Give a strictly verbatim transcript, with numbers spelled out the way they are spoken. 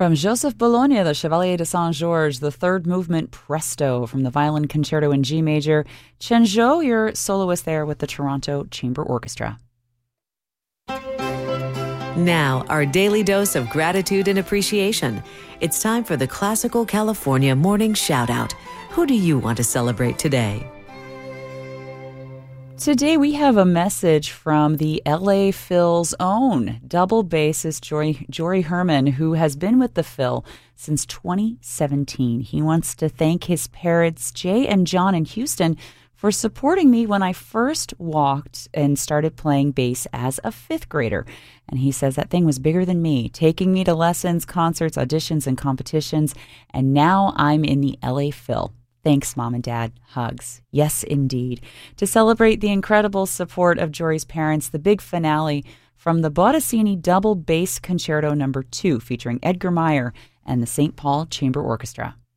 From Joseph Bologna, the Chevalier de Saint-Georges, the third movement Presto from the Violin Concerto in G major. Chen Zhou, your soloist there with the Toronto Chamber Orchestra. Now, our daily dose of gratitude and appreciation. It's time for the Classical California Morning Shoutout. Who do you want to celebrate today? Today we have a message from the L A Phil's own double bassist Jory, Jory Herman, who has been with the Phil since twenty seventeen. He wants to thank his parents, Jay and John in Houston, for supporting me when I first walked and started playing bass as a fifth grader. And he says that thing was bigger than me, taking me to lessons, concerts, auditions, and competitions. And now I'm in the L A Phil. Thanks, Mom and Dad. Hugs. Yes, indeed. To celebrate the incredible support of Jory's parents, the big finale from the Bottesini Double Bass Concerto Number two, featuring Edgar Meyer and the Saint Paul Chamber Orchestra.